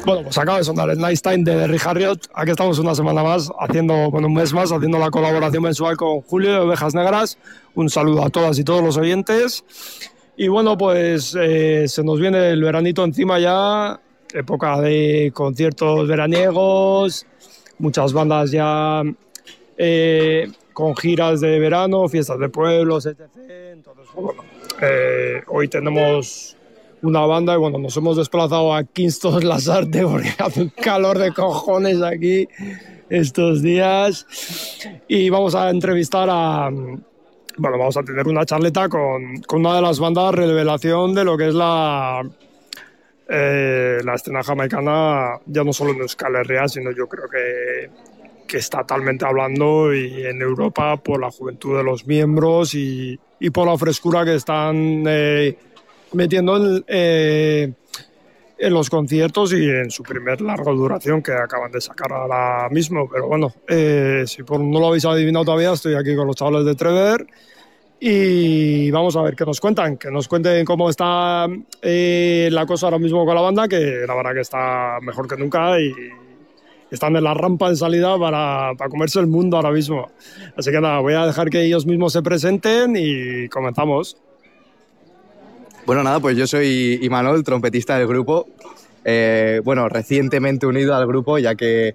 Bueno, pues acaba de sonar el Nice Time de Rick Harriot. Aquí estamos una semana más, un mes más, haciendo la colaboración mensual con Julio de Ovejas Negras. Un saludo a todas y todos los oyentes. Y bueno, pues se nos viene el veranito encima ya, época de conciertos veraniegos, muchas bandas ya con giras de verano, fiestas de pueblos, etc. Entonces, bueno, hoy tenemos una banda y bueno, nos hemos desplazado a Kingston Las Artes porque hace un calor de cojones aquí estos días y vamos a entrevistar vamos a tener una charleta con una de las bandas revelación de lo que es la escena jamaicana, ya no solo en Euskal Herria, sino yo creo que está talmente hablando y en Europa por la juventud de los miembros y por la frescura que están metiendo en los conciertos y en su primer larga duración que acaban de sacar ahora mismo. Pero bueno, si no lo habéis adivinado todavía, estoy aquí con los chavales de Trever y vamos a ver qué nos cuentan, que nos cuenten cómo está la cosa ahora mismo con la banda, que la verdad que está mejor que nunca y están en la rampa de salida para comerse el mundo ahora mismo. Así que nada, voy a dejar que ellos mismos se presenten y comenzamos. Bueno, nada, pues yo soy Imanol, trompetista del grupo. Recientemente unido al grupo, ya que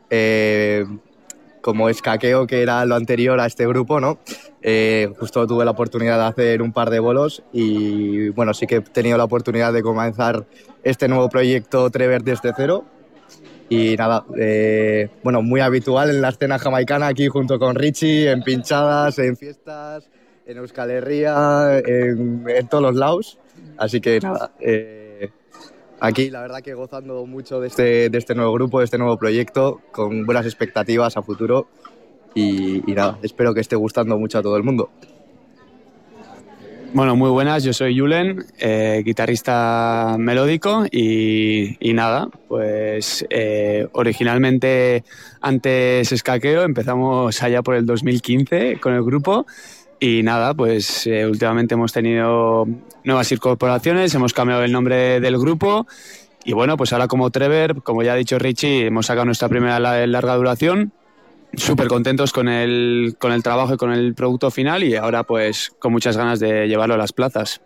como escaqueo, que era lo anterior a este grupo, ¿no? Justo tuve la oportunidad de hacer un par de bolos y bueno, sí que he tenido la oportunidad de comenzar este nuevo proyecto Trever desde cero. Y nada, muy habitual en la escena jamaicana aquí junto con Richie, en pinchadas, en fiestas, en Euskal Herria, en todos los lados. Así que nada, aquí la verdad que gozando mucho de este nuevo grupo, de este nuevo proyecto, con buenas expectativas a futuro. Y nada, espero que esté gustando mucho a todo el mundo. Bueno, muy buenas, yo soy Julen, guitarrista melódico y nada, pues originalmente antes escaqueo, empezamos allá por el 2015 con el grupo y nada, pues últimamente hemos tenido nuevas incorporaciones, hemos cambiado el nombre del grupo y bueno, pues ahora como Trever, como ya ha dicho Richie, hemos sacado nuestra primera larga duración. Súper contentos con el trabajo y con el producto final y ahora pues con muchas ganas de llevarlo a las plazas.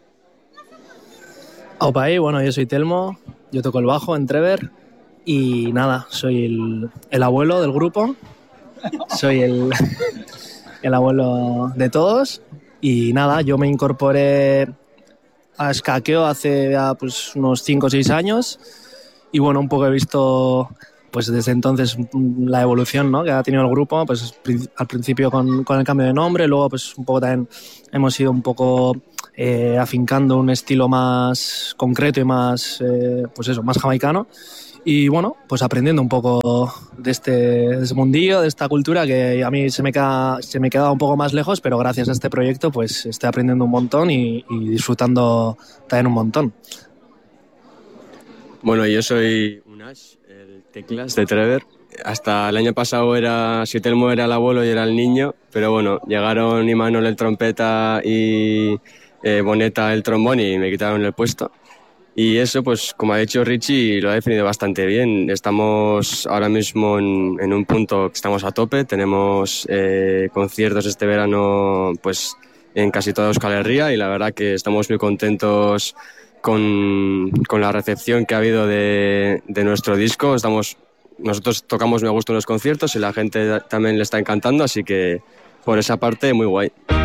Opa, bueno, yo soy Telmo, yo toco el bajo en Trever y nada, soy el abuelo del grupo, soy el abuelo de todos y nada, yo me incorporé a Escaqueo hace ya pues unos 5 o 6 años y bueno, un poco he visto pues desde entonces la evolución, ¿no?, que ha tenido el grupo, pues al principio con el cambio de nombre, luego pues un poco también hemos ido un poco afincando un estilo más concreto y más más jamaicano y bueno, pues aprendiendo un poco de este mundillo, de esta cultura que a mí se me queda un poco más lejos, pero gracias a este proyecto pues estoy aprendiendo un montón y disfrutando también un montón. Bueno, yo soy Unash, el teclas de Trever. Hasta el año pasado si Telmo era el abuelo y era el niño, pero bueno, llegaron Imanol el trompeta y Boneta el trombón y me quitaron el puesto. Y eso, pues como ha dicho Richie, lo ha definido bastante bien. Estamos ahora mismo en un punto que estamos a tope. Tenemos conciertos este verano pues en casi toda Euskal Herria y la verdad que estamos muy contentos con la recepción que ha habido de nuestro disco. Nosotros tocamos muy a gusto en los conciertos y la gente también le está encantando, así que por esa parte muy guay.